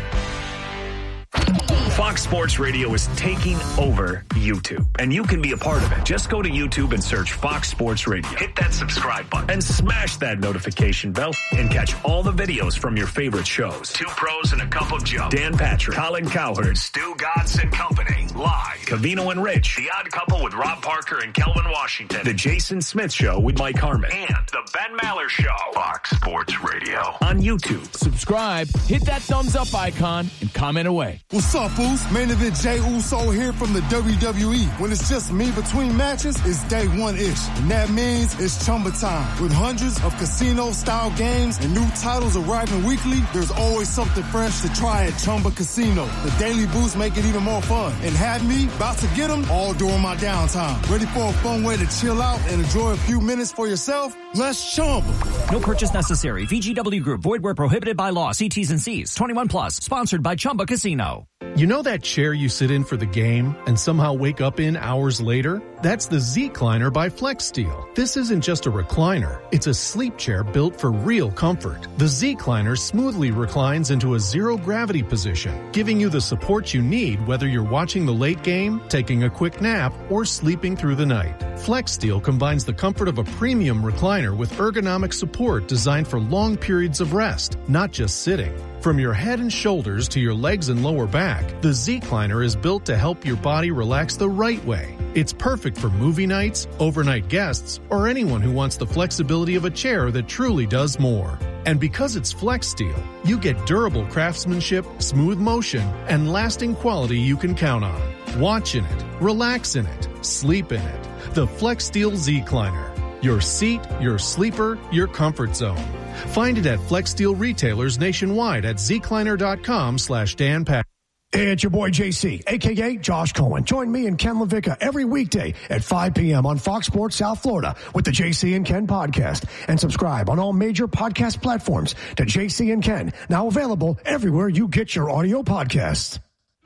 Fox Sports Radio is taking over YouTube, and you can be a part of it. Just go to YouTube and search Fox Sports Radio. Hit that subscribe button and smash that notification bell and catch all the videos from your favorite shows. 2 Pros and a Cup of Joe. Dan Patrick, Colin Cowherd, Stu Godson and Company. Live. Covino and Rich. The Odd Couple with Rob Parker and Kelvin Washington. The Jason Smith Show with Mike Harmon. And the Ben Maller Show. Fox Sports Radio on YouTube. Subscribe, hit that thumbs up icon, and comment away. What's up, fools? Main Event Jey Uso here from the WWE. When it's just me between matches, it's day one-ish. And that means it's Chumba time. With hundreds of casino-style games and new titles arriving weekly, there's always something fresh to try at Chumba Casino. The daily boosts make it even more fun. And have me about to get them all during my downtime. Ready for a fun way to chill out and enjoy a few minutes for yourself? Let's Chumba. No purchase necessary. VGW Group. Void where prohibited by law. See T's and C's. 21 plus. Sponsored by Chumba Casino. You know that chair you sit in for the game and somehow wake up in hours later? That's the Z-Cliner by FlexSteel. This isn't just a recliner. It's a sleep chair built for real comfort. The Z-Cliner smoothly reclines into a zero-gravity position, giving you the support you need whether you're watching the late game, taking a quick nap, or sleeping through the night. FlexSteel combines the comfort of a premium recliner with ergonomic support designed for long periods of rest, not just sitting. From your head and shoulders to your legs and lower back, the Z-Cliner is built to help your body relax the right way. It's perfect for movie nights, overnight guests, or anyone who wants the flexibility of a chair that truly does more. And because it's FlexSteel, you get durable craftsmanship, smooth motion, and lasting quality you can count on. Watch in it, relax in it, sleep in it. The FlexSteel Z-Cliner. Your seat, your sleeper, your comfort zone. Find it at FlexSteel retailers nationwide at zcliner.com/Dan Patrick. Hey, it's your boy JC, a.k.a. Josh Cohen. Join me and Ken LaVicka every weekday at 5 p.m. on Fox Sports South Florida with the JC and Ken podcast. And subscribe on all major podcast platforms to JC and Ken, now available everywhere you get your audio podcasts.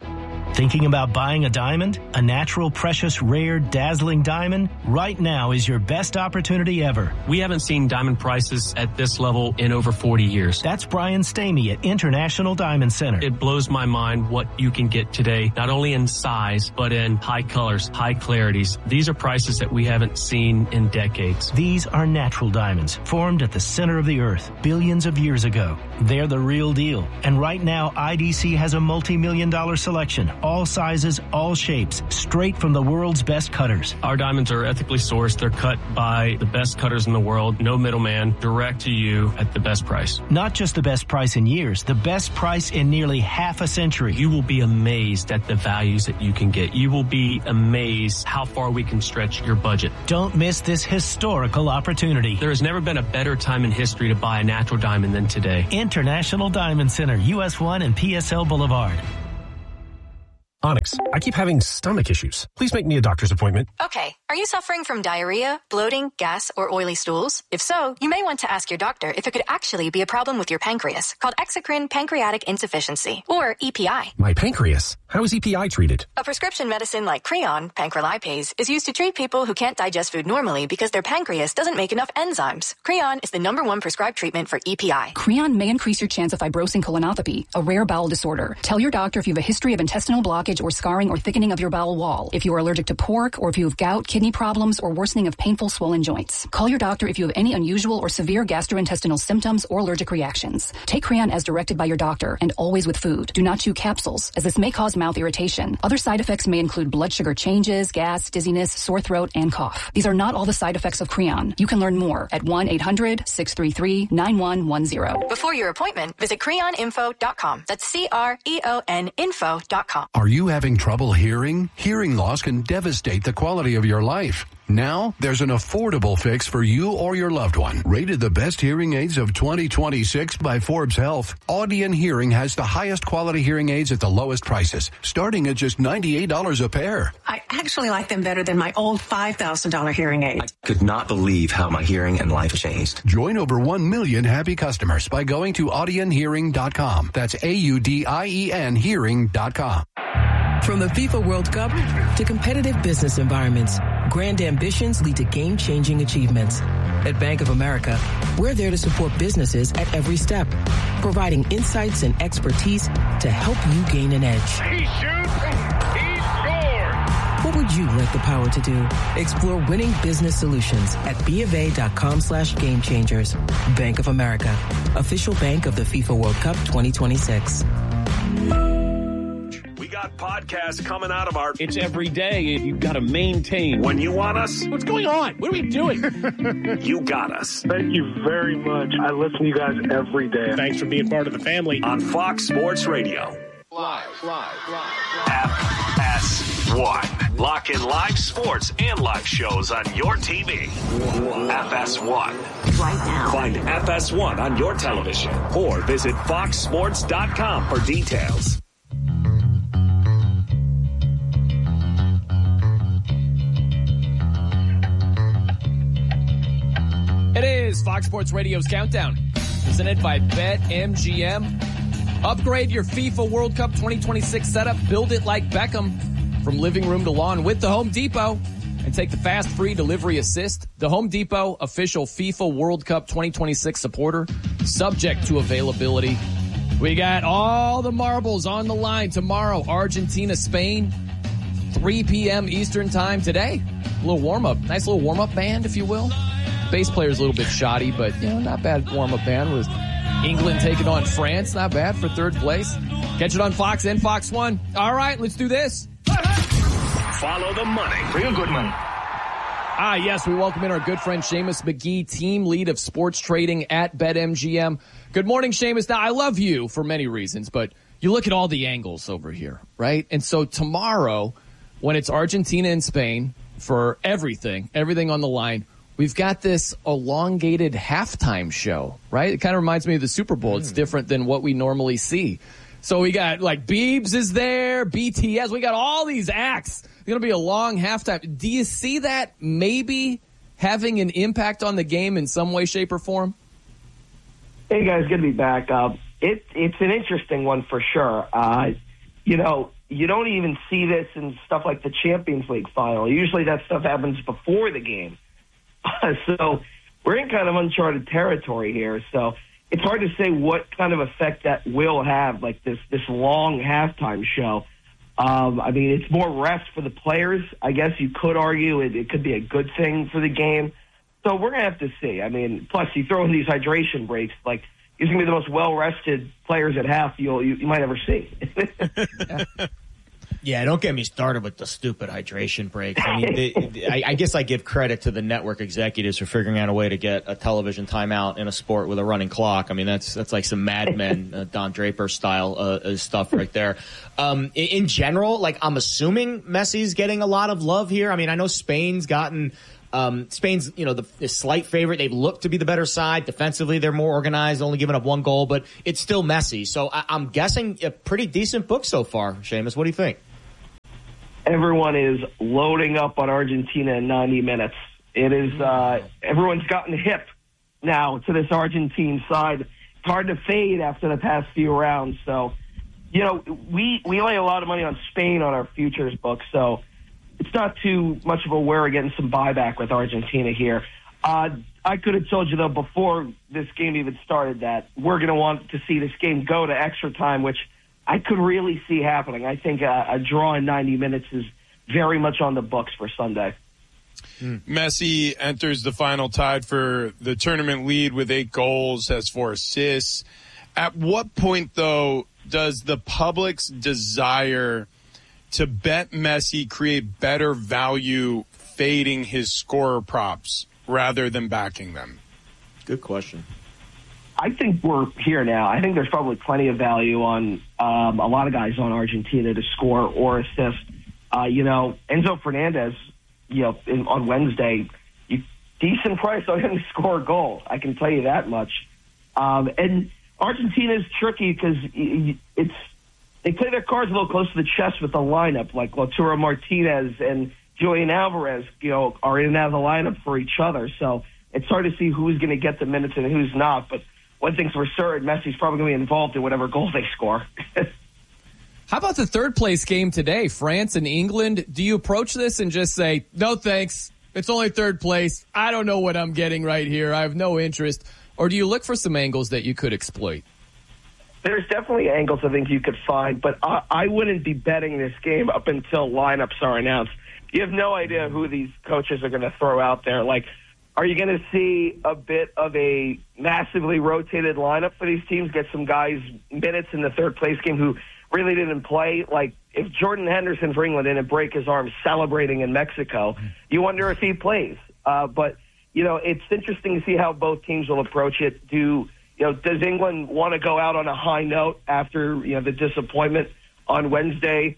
Thinking about buying a diamond? A natural, precious, rare, dazzling diamond? Right now is your best opportunity ever. We haven't seen diamond prices at this level in over 40 years. That's Brian Stamey at International Diamond Center. It blows my mind what you can get today, not only in size, but in high colors, high clarities. These are prices that we haven't seen in decades. These are natural diamonds, formed at the center of the earth billions of years ago. They're the real deal. And right now, IDC has a multi-million-dollar selection. All sizes, all shapes, straight from the world's best cutters. Our diamonds are ethically sourced. They're cut by the best cutters in the world. No middleman, direct to you at the best price. Not just the best price in years, the best price in nearly half a century. You will be amazed at the values that you can get. You will be amazed how far we can stretch your budget. Don't miss this historical opportunity. There has never been a better time in history to buy a natural diamond than today. International Diamond Center, US 1 and PSL Boulevard. Onyx, I keep having stomach issues. Please make me a doctor's appointment. Okay. Are you suffering from diarrhea, bloating, gas, or oily stools? If so, you may want to ask your doctor if it could actually be a problem with your pancreas, called exocrine pancreatic insufficiency, or EPI. My pancreas? How is EPI treated? A prescription medicine like Creon, pancrelipase, is used to treat people who can't digest food normally because their pancreas doesn't make enough enzymes. Creon is the #1 prescribed treatment for EPI. Creon may increase your chance of fibrosing colonopathy, a rare bowel disorder. Tell your doctor if you have a history of intestinal blockage or scarring or thickening of your bowel wall, if you are allergic to pork, or if you have gout, kidney problems, or worsening of painful swollen joints. Call your doctor if you have any unusual or severe gastrointestinal symptoms or allergic reactions. Take Creon as directed by your doctor and always with food. Do not chew capsules, as this may cause mouth irritation. Other side effects may include blood sugar changes, gas, dizziness, sore throat, and cough. These are not all the side effects of Creon. You can learn more at 1-800-633-9110. Before your appointment, visit creoninfo.com. That's CREON info.com. Are you having trouble hearing? Hearing loss can devastate the quality of your life. Now, there's an affordable fix for you or your loved one. Rated the best hearing aids of 2026 by Forbes Health, Audion Hearing has the highest quality hearing aids at the lowest prices, starting at just $98 a pair. I actually like them better than my old $5,000 hearing aid. I could not believe how my hearing and life changed. Join over 1 million happy customers by going to audionhearing.com. That's AUDIEN hearing.com. From the FIFA World Cup to competitive business environments, grand ambitions lead to game-changing achievements. At Bank of America, we're there to support businesses at every step, providing insights and expertise to help you gain an edge. He shoots, he scores! What would you like the power to do? Explore winning business solutions at BofA.com/gamechangers. Bank of America, official bank of the FIFA World Cup 2026. We got podcasts coming out of our... It's every day. You've got to maintain. When you want us... What's going on? What are we doing? You got us. Thank you very much. I listen to you guys every day. Thanks for being part of the family. On Fox Sports Radio. Live. FS1. Lock in live sports and live shows on your TV. FS1. Right now. Find FS1 on your television or visit foxsports.com for details. It is Fox Sports Radio's Countdown, presented by BetMGM. Upgrade your FIFA World Cup 2026 setup. Build it like Beckham, from living room to lawn with the Home Depot. And take the fast, free delivery assist. The Home Depot, official FIFA World Cup 2026 supporter, subject to availability. We got all the marbles on the line tomorrow. Argentina, Spain, 3 p.m. Eastern time today. A little warm-up. Nice little warm-up band, if you will. Bass player's a little bit shoddy, but, not bad warm-up band with England taking on France. Not bad for third place. Catch it on Fox and Fox 1. All right, let's do this. Follow the money. Real good money. Yes, we welcome in our good friend Seamus McGee, team lead of sports trading at BetMGM. Good morning, Seamus. Now, I love you for many reasons, but you look at all the angles over here, right? And so tomorrow, when it's Argentina and Spain, for everything on the line, we've got this elongated halftime show, right? It kind of reminds me of the Super Bowl. It's different than what we normally see. So we got, Biebs is there, BTS. We got all these acts. It's going to be a long halftime. Do you see that maybe having an impact on the game in some way, shape, or form? Hey, guys, good to be back. It's an interesting one for sure. you don't even see this in stuff like the Champions League final. Usually that stuff happens before the game. So we're in kind of uncharted territory here. So it's hard to say what kind of effect that will have, like this long halftime show. I mean, it's more rest for the players. I guess you could argue it could be a good thing for the game. So we're going to have to see. I mean, plus you throw in these hydration breaks, like he's going to be the most well-rested players at half you might ever see. Yeah, don't get me started with the stupid hydration breaks. I mean, I guess I give credit to the network executives for figuring out a way to get a television timeout in a sport with a running clock. I mean, that's like some Mad Men, Don Draper style stuff right there. In general, like I'm assuming Messi's getting a lot of love here. I mean, I know Spain's gotten. Spain's, the slight favorite. They've looked to be the better side. Defensively, they're more organized, only giving up one goal, but it's still Messi. So I'm guessing a pretty decent book so far. Seamus, what do you think? Everyone is loading up on Argentina in 90 minutes. It is, everyone's gotten hip now to this Argentine side. It's hard to fade after the past few rounds. So, we lay a lot of money on Spain on our futures book, so it's not too much of a worry getting some buyback with Argentina here. I could have told you, though, before this game even started that we're going to want to see this game go to extra time, which I could really see happening. I think a draw in 90 minutes is very much on the books for Sunday. Messi enters the final tied for the tournament lead with 8 goals, has 4 assists. At what point, though, does the public's desire to bet Messi create better value fading his scorer props rather than backing them? Good question. I think we're here now. I think there's probably plenty of value on a lot of guys on Argentina to score or assist. Enzo Fernandez, on Wednesday, decent price on him to score a goal. I can tell you that much. And Argentina's tricky because they play their cards a little close to the chest with the lineup, like Lautaro Martinez and Julian Alvarez, are in and out of the lineup for each other. So it's hard to see who's going to get the minutes and who's not. But one thing's for certain, Messi's probably going to be involved in whatever goal they score. How about the third place game today, France and England? Do you approach this and just say, no thanks, it's only third place, I don't know what I'm getting right here, I have no interest? Or do you look for some angles that you could exploit? There's definitely angles I think you could find, but I wouldn't be betting this game up until lineups are announced. You have no idea who these coaches are going to throw out there. Like, are you going to see a bit of a massively rotated lineup for these teams, get some guys minutes in the third place game who really didn't play? Like, if Jordan Henderson for England didn't break his arm celebrating in Mexico, you wonder if he plays. But, it's interesting to see how both teams will approach it. Does England want to go out on a high note after, the disappointment on Wednesday?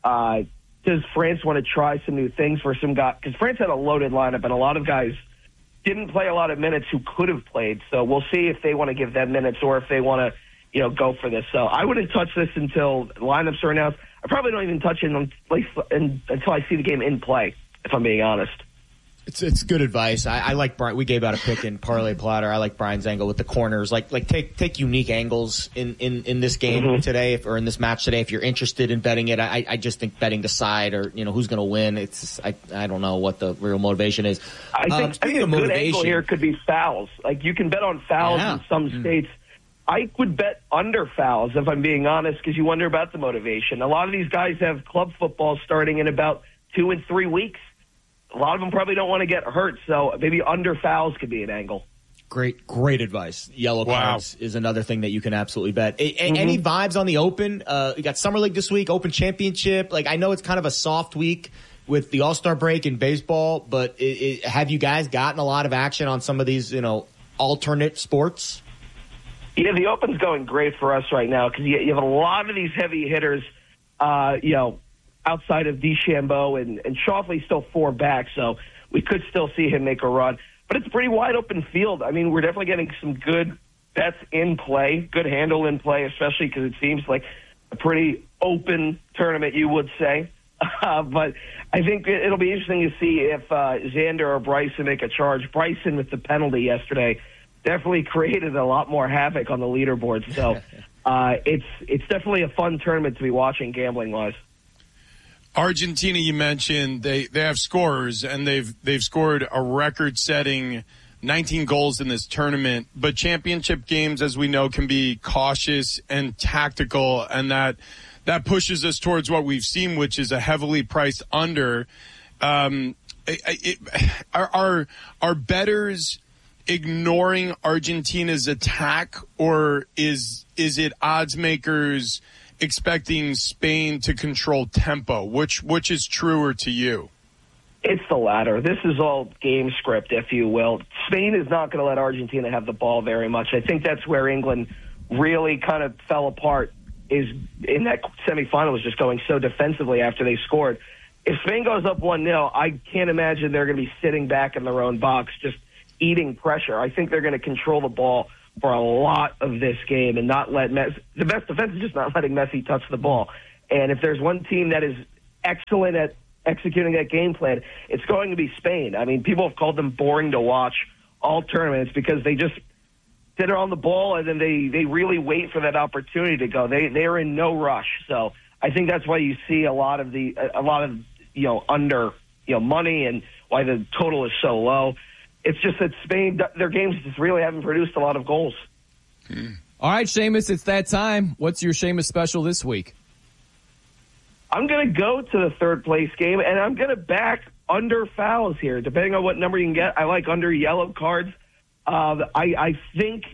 Does France want to try some new things for some guys? Because France had a loaded lineup, and a lot of guys didn't play a lot of minutes who could have played. So we'll see if they want to give them minutes or if they want to, go for this. So I wouldn't touch this until lineups are announced. I probably don't even touch it until I see the game in play, if I'm being honest. It's good advice. I like Brian. We gave out a pick in Parlay Platter. I like Brian's angle with the corners. Like take unique angles in this game today, or in this match today. If you're interested in betting it, I just think betting the side or who's going to win. I don't know what the real motivation is. I think a good angle here could be fouls. Like you can bet on fouls in some states. I would bet under fouls if I'm being honest, because you wonder about the motivation. A lot of these guys have club football starting in about 2 and 3 weeks. A lot of them probably don't want to get hurt, so maybe under fouls could be an angle. Great advice. Yellow cards is another thing that you can absolutely bet. Any vibes on the Open? We got Summer League this week, Open Championship. Like, I know it's kind of a soft week with the All-Star break in baseball, but have you guys gotten a lot of action on some of these, alternate sports? Yeah, the Open's going great for us right now because you have a lot of these heavy hitters, outside of DeChambeau and Schauffele's still 4 back, so we could still see him make a run. But it's a pretty wide open field. I mean, we're definitely getting some good bets in play, good handle in play, especially because it seems like a pretty open tournament, you would say. But I think it'll be interesting to see if Xander or Bryson make a charge. Bryson, with the penalty yesterday, definitely created a lot more havoc on the leaderboard. So it's definitely a fun tournament to be watching gambling-wise. Argentina, you mentioned, they have scorers, and they've scored a record-setting 19 goals in this tournament. But championship games, as we know, can be cautious and tactical, and that pushes us towards what we've seen, which is a heavily priced under. Are bettors ignoring Argentina's attack, or is it odds makers expecting Spain to control tempo? Which is truer to you? It's the latter. This is all game script, if you will. Spain is not going to let Argentina have the ball very much. I think that's where England really kind of fell apart, is in that semifinal, was just going so defensively after they scored. If Spain goes up 1-0, I can't imagine they're going to be sitting back in their own box just eating pressure. I think they're going to control the ball for a lot of this game and not let Messi. The best defense is just not letting Messi touch the ball. And if there's one team that is excellent at executing that game plan, it's going to be Spain. I mean, people have called them boring to watch all tournaments because they just sit on the ball and then they really wait for that opportunity to go. They're in no rush. So I think that's why you see a lot of under money and why the total is so low. It's just that Spain, their games just really haven't produced a lot of goals. All right, Seamus, it's that time. What's your Seamus special this week? I'm going to go to the third place game, and I'm going to back under fouls here, depending on what number you can get. I like under yellow cards. I think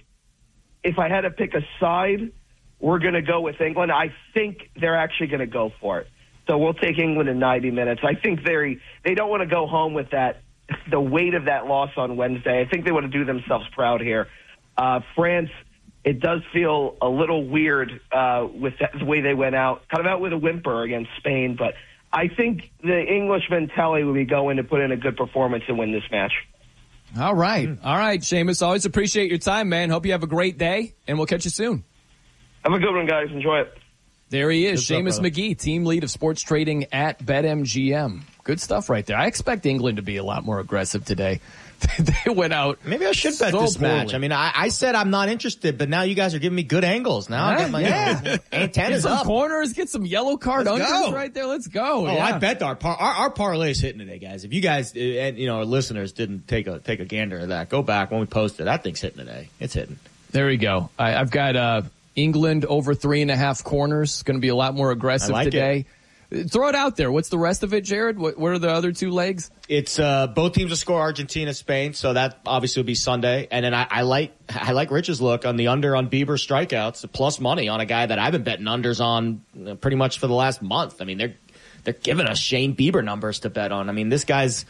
if I had to pick a side, we're going to go with England. I think they're actually going to go for it. So we'll take England in 90 minutes. I think they don't want to go home with the weight of that loss on Wednesday. I think they want to do themselves proud here. France, it does feel a little weird with the way they went out, kind of out with a whimper against Spain. But I think the English mentality will be going to put in a good performance and win this match. All right. All right, Seamus. Always appreciate your time, man. Hope you have a great day, and we'll catch you soon. Have a good one, guys. Enjoy it. There he is, Seamus McGee, team lead of sports trading at BetMGM. Good stuff right there. I expect England to be a lot more aggressive today. They went out. Maybe I should bet this match. I mean, I said I'm not interested, but now you guys are giving me good angles. Now I got my antennas get some up. Corners, get some yellow card unders right there. Let's go. Oh, I bet our parlay is hitting today, guys. If you guys and our listeners didn't take a gander at that, go back when we posted. That thing's hitting today. It's hitting. There we go. I've got England over 3.5 corners. Going to be a lot more aggressive today. Throw it out there. What's the rest of it, Jared? What are the other two legs? It's both teams will score, Argentina, Spain, so that obviously will be Sunday. And then I like Rich's look on the under on Bieber strikeouts, plus money on a guy that I've been betting unders on pretty much for the last month. I mean, they're giving us Shane Bieber numbers to bet on. I mean, this guy's,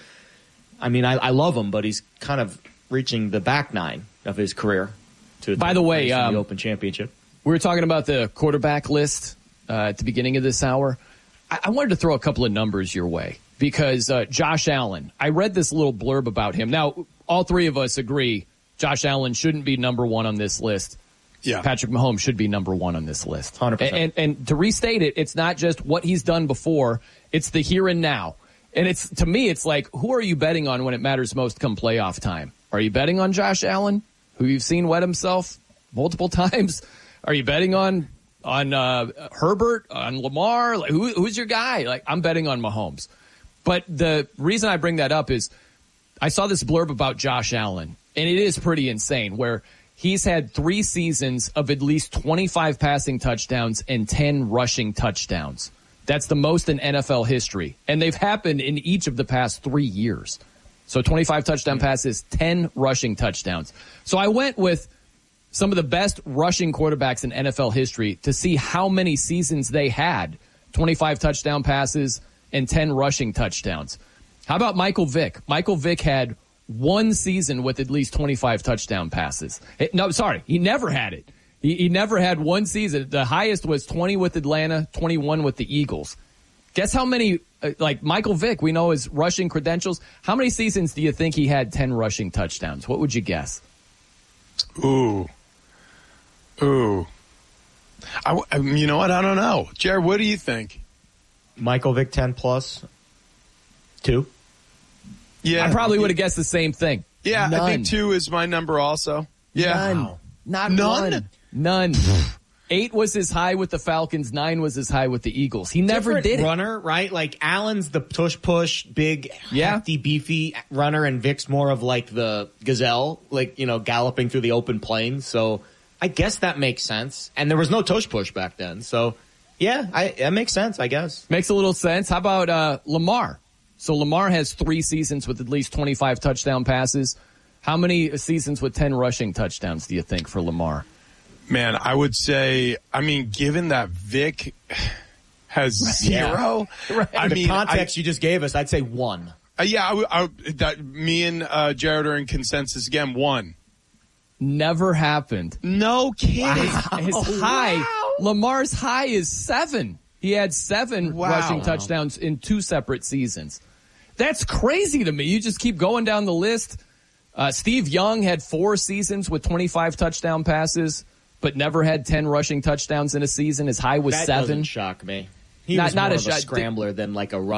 I love him, but he's kind of reaching the back nine of his career. By the way, the Open Championship. We were talking about the quarterback list at the beginning of this hour. I wanted to throw a couple of numbers your way because Josh Allen, I read this little blurb about him. Now, all three of us agree Josh Allen shouldn't be number one on this list. Yeah. Patrick Mahomes should be number one on this list. 100%. And to restate it, it's not just what he's done before, it's the here and now. And it's, to me, it's like, who are you betting on when it matters most come playoff time? Are you betting on Josh Allen, who you've seen wet himself multiple times? Are you betting on Herbert, on Lamar? Like, who's your guy? Like, I'm betting on Mahomes. But the reason I bring that up is I saw this blurb about Josh Allen, and it is pretty insane, where he's had 3 seasons of at least 25 passing touchdowns and 10 rushing touchdowns. That's the most in NFL history. And they've happened in each of the past 3 years. So 25 touchdown passes, 10 rushing touchdowns. So I went with some of the best rushing quarterbacks in NFL history to see how many seasons they had 25 touchdown passes and 10 rushing touchdowns. How about Michael Vick? Michael Vick had 1 season with at least 25 touchdown passes. He never had it. He never had 1 season. The highest was 20 with Atlanta, 21 with the Eagles. Guess how many, like Michael Vick, we know his rushing credentials. How many seasons do you think he had 10 rushing touchdowns? What would you guess? Ooh. You know what? I don't know. Jared, what do you think? Michael Vick 10 plus 2. Yeah. I probably would have guessed the same thing. Yeah, None. I think 2 is my number also. Yeah. None. Not None? one. None. 8 was his high with the Falcons. 9 was his high with the Eagles. He never Different did it. runner, right? Like Allen's the push, big, hefty, beefy runner, and Vic's more of like the gazelle, like, galloping through the open plains. So I guess that makes sense. And there was no push back then. So yeah, that makes sense, I guess. Makes a little sense. How about Lamar? So Lamar has 3 seasons with at least 25 touchdown passes. How many seasons with 10 rushing touchdowns do you think for Lamar? Man, I would say, given that Vic has 0. Right. The context you just gave us, I'd say 1. Me and Jared are in consensus again. 1. Never happened. No kidding. Wow. His high, Lamar's high is 7. He had 7 rushing touchdowns in 2 separate seasons. That's crazy to me. You just keep going down the list. Steve Young had 4 seasons with 25 touchdown passes, but never had 10 rushing touchdowns in a season. His high was 7. That doesn't shock me. He was more of a scrambler than like a runner.